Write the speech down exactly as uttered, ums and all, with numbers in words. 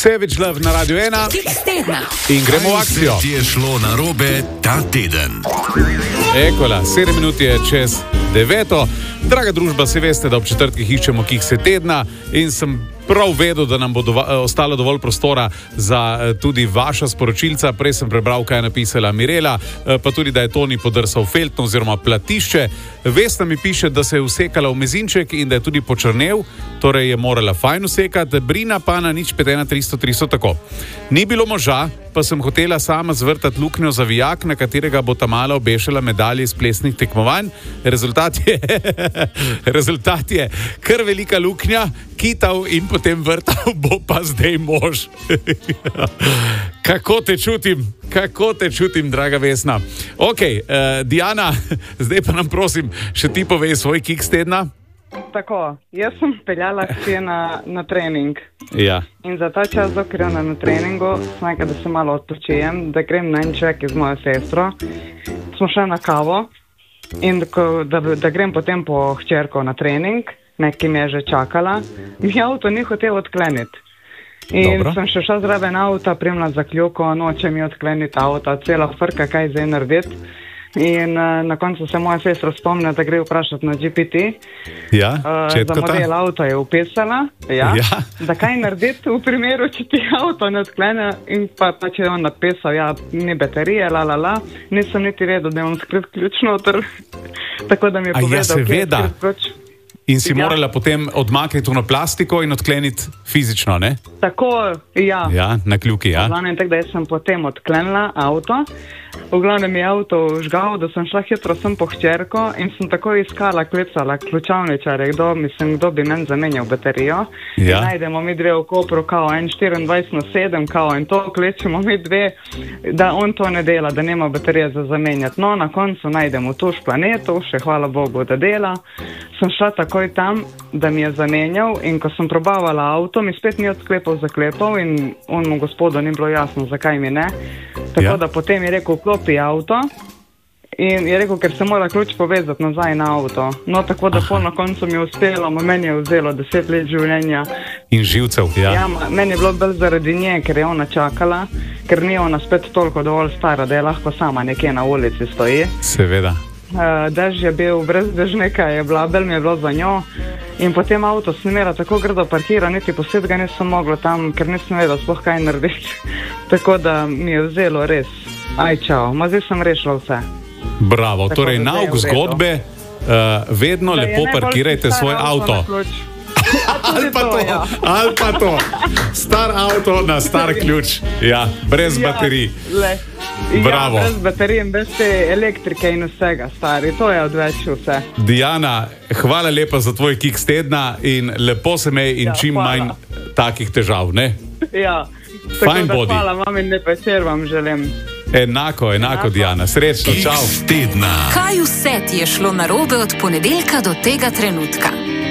Savage Love na Radio ena in gremo v akcijo. Kaj je šlo narobe ta teden? Ekola, sedem minut je čez deveto. Draga družba, se veste, da ob četrtkih iščemo kikse tedna in sem prav vedel, da nam bo dova, ostalo dovolj prostora za tudi vaša sporočilca. Prej sem prebral, kaj je napisala Mirela, pa tudi, da je Toni podrsal feltno oziroma platišče. Vesna mi piše, da se je usekala v mezinček in da je tudi počrnel, torej je morala fajn usekati. Brina pa na nič pet ena tristo tristo tako. Ni bilo moža, pa sem hotela sama zvrtati luknjo za vijak, na katerega bo ta mala obešala medalje iz plesnih tekmovanj. Rezultat je, rezultat je kar velika luknja, kitav in potem vrtal bo pa zdaj mož. Kako te čutim, kako te čutim, draga Vesna. Ok, uh, Diana, zdaj pa nam prosim, še ti povej svoj kiks tedna. Tako, jaz sem peljala hči na, na trening. Ja. In za ta čas, dok grem na treningu, sem nekaj, da se malo odpočijem, da grem na en ček z mojo sestro. Smo šli na kavo in da, da, da grem potem po hčerko na trening, nekaj mi je že čakala. Mi avto ni hotel odkleniti. In Dobro. Sem še šla zraven avta, primla za kljuko, noče mi odkleniti avta, cela frka, kaj zdaj narediti. In uh, na koncu se moja sestra spomnila, da gre vprašati na G P T. Ja, uh, za model avta je upisala, ja, ja. Da kaj narediti v primeru, če ti avto ne odklene. In pa, pa če je on napisal, ja, ni baterije, la la la, nisem niti vedel, da je on skrit ključ noter. Tako da mi je povedal, ja, seveda. Ključ. In si ja. morala potem odmakniti na plastiko in odkleniti fizično, ne? Tako, ja. Ja, na kljuki, ja. V glavnem, tako da jaz sem potem odklenila avto. V glavnem je avto žgal, da sem šla hitro sem po hčerko in sem tako iskala, klicala ključavničare, kdo, mislim, kdo bi meni zamenjal baterijo. Ja. Najdemo mi dve v Kopru, kao en štiriindvajset na sedem, kao in to, kličemo mi dve, da on to ne dela, da nema baterije za zamenjati. No, na koncu najdemo tuš planetu, še hvala Bogu, da dela. Sem šla takoj tam, da mi je zamenjal in ko sem probavala avto, mi spet ni odklepal zaklepal in onmu gospodu ni bilo jasno, zakaj mi ne. Tako ja. Da potem je rekel, klopi avto in je rekel, ker se mora ključ povezati nazaj na avto. No, tako da pol na koncu mi je uspelo, meni je vzelo deset let življenja. In živcev, ja. Ja, meni je bilo bolj zaradi nje, ker je ona čakala, ker ni ona spet toliko dovolj stara, da je lahko sama nekje na ulici stoji. Seveda. Uh, dež je bil, brez dežnika je bila, bel mi je bilo za njo in potem avto sem imela tako grdo parkira, niti posed ga nisem mogla tam, ker nisem vedela sploh kaj narediti. Tako da mi je vzelo res. Aj, čau, ma zdaj sem rešila vse. Bravo, tako torej nauk zgodbe, uh, vedno da lepo parkirajte svoj avto. Ali pa to, ja. ali pa to. Star avto na star ključ, ja, brez ja, baterij. Le. Bravo. Ja, brez baterij in brez te elektrike in vsega, stari, to je odveč vse. Diana, hvala lepa za tvoj kiks tedna in lepo se me in ja, čim hvala. Manj takih težav, ne? Ja, Fine tako da body. Hvala vam in lep večer vam želim. Enako, enako, enako. Diana, srečno, čau. Kiks tedna. Kaj vse ti je šlo narobe od ponedeljka do tega trenutka?